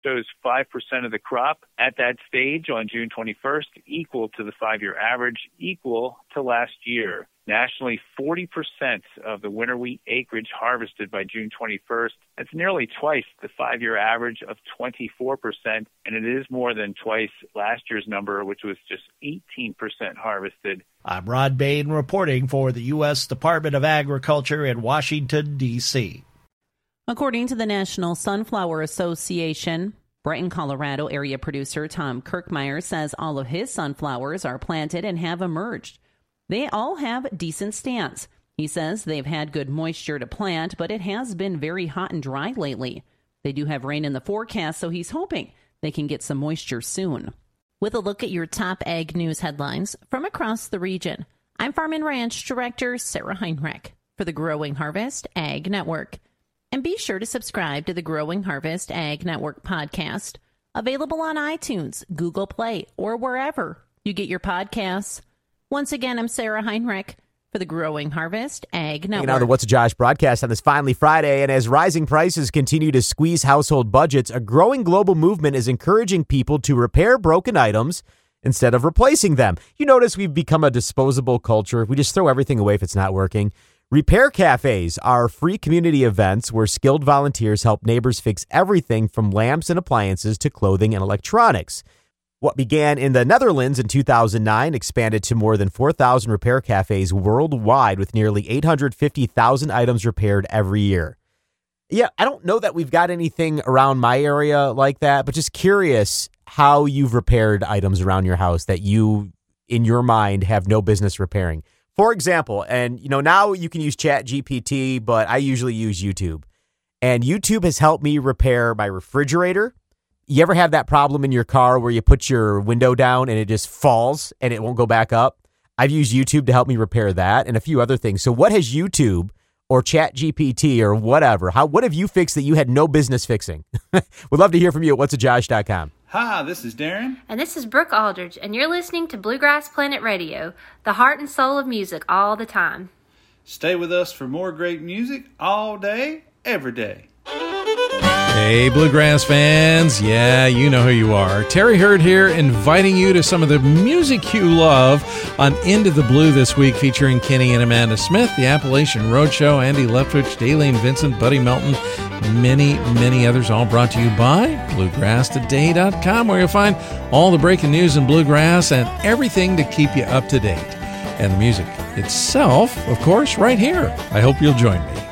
shows 5% of the crop at that stage on June 21st, equal to the 5-year average, equal to last year. Nationally, 40% of the winter wheat acreage harvested by June 21st. That's nearly twice the 5-year average of 24%, and it is more than twice last year's number, which was just 18% harvested. I'm Rod Bain reporting for the U.S. Department of Agriculture in Washington, D.C. According to the National Sunflower Association, Brighton, Colorado area producer Tom Kirkmeyer says all of his sunflowers are planted and have emerged. They all have decent stands. He says they've had good moisture to plant, but it has been very hot and dry lately. They do have rain in the forecast, so he's hoping they can get some moisture soon. With a look at your top ag news headlines from across the region, I'm Farm and Ranch Director Sarah Heinrich for the Growing Harvest Ag Network. And be sure to subscribe to the Growing Harvest Ag Network podcast, available on iTunes, Google Play, or wherever you get your podcasts. Once again, I'm Sarah Heinrich for the Growing Harvest Ag Network. Now the What's a Josh broadcast on this finally Friday, and as rising prices continue to squeeze household budgets, a growing global movement is encouraging people to repair broken items instead of replacing them. You notice we've become a disposable culture. We just throw everything away if it's not working. Repair cafes are free community events where skilled volunteers help neighbors fix everything from lamps and appliances to clothing and electronics. What began in the Netherlands in 2009 expanded to more than 4,000 repair cafes worldwide with nearly 850,000 items repaired every year. Yeah, I don't know that we've got anything around my area like that, but just curious how you've repaired items around your house that you, in your mind, have no business repairing. For example, and now you can use ChatGPT, but I usually use YouTube. And YouTube has helped me repair my refrigerator. You ever have that problem in your car where you put your window down and it just falls and it won't go back up? I've used YouTube to help me repair that and a few other things. So what has YouTube or ChatGPT or whatever, what have you fixed that you had no business fixing? We'd love to hear from you at whatsajosh.com. Hi, this is Darren. And this is Brooke Aldridge, and you're listening to Bluegrass Planet Radio, the heart and soul of music all the time. Stay with us for more great music all day, every day. Hey, Bluegrass fans. Yeah, you know who you are. Terry Hurd here, inviting you to some of the music you love on Into the Blue this week, featuring Kenny and Amanda Smith, the Appalachian Roadshow, Andy Leftwich, Daylene Vincent, Buddy Melton, many, many others, all brought to you by BluegrassToday.com, where you'll find all the breaking news in bluegrass and everything to keep you up to date. And the music itself, of course, right here. I hope you'll join me.